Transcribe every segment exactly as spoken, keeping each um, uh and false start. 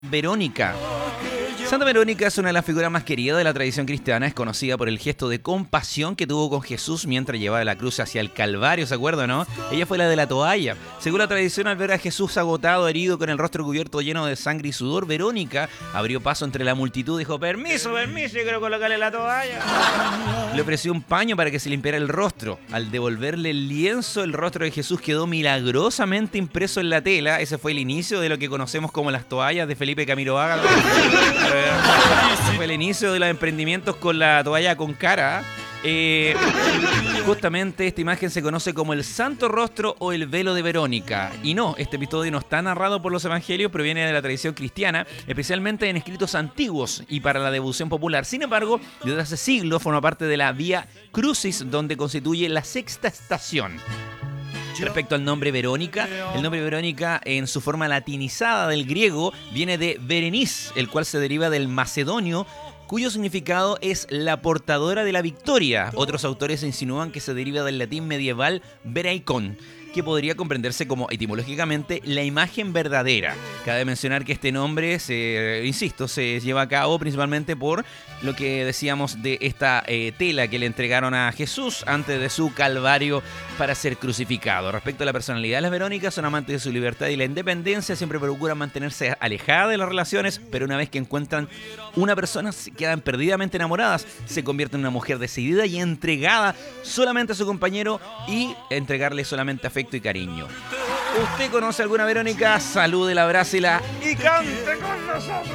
Verónica. Santa Verónica es una de las figuras más queridas de la tradición cristiana. Es conocida por el gesto de compasión que tuvo con Jesús mientras llevaba la cruz hacia el Calvario, ¿se acuerdan, no? Ella fue la de la toalla. Según la tradición, al ver a Jesús agotado, herido, con el rostro cubierto lleno de sangre y sudor, Verónica abrió paso entre la multitud y dijo: permiso, permiso, yo quiero colocarle la toalla. Le ofreció un paño para que se limpiara el rostro. Al devolverle el lienzo, el rostro de Jesús quedó milagrosamente impreso en la tela. Ese fue el inicio de lo que conocemos como las toallas de Felipe Camiroaga. Fue el inicio de los emprendimientos con la toalla con cara. Eh, justamente esta imagen se conoce como el Santo Rostro o el Velo de Verónica. Y no, este episodio no está narrado por los evangelios, proviene de la tradición cristiana, especialmente en escritos antiguos y para la devoción popular. Sin embargo, desde hace siglos forma parte de la Vía Crucis, donde constituye la sexta estación. Respecto al nombre Verónica, el nombre Verónica en su forma latinizada del griego viene de Berenice, el cual se deriva del macedonio, cuyo significado es la portadora de la victoria. Otros autores insinúan que se deriva del latín medieval veraikon, que podría comprenderse como etimológicamente la imagen verdadera. Cabe mencionar que este nombre, se, insisto, se lleva a cabo principalmente por lo que decíamos de esta eh, tela que le entregaron a Jesús antes de su calvario para ser crucificado. Respecto a la personalidad de las Verónicas, son amantes de su libertad y la independencia, siempre procuran mantenerse alejadas de las relaciones, pero una vez que encuentran una persona, se quedan perdidamente enamoradas, se convierten en una mujer decidida y entregada solamente a su compañero y entregarle solamente afecto y cariño. ¿Usted conoce alguna Verónica? Salude, abrázela y cante con nosotros.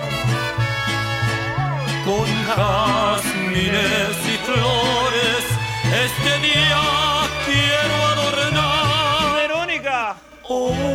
Con jazmines y flores, este día quiero adornar. Verónica. Oh.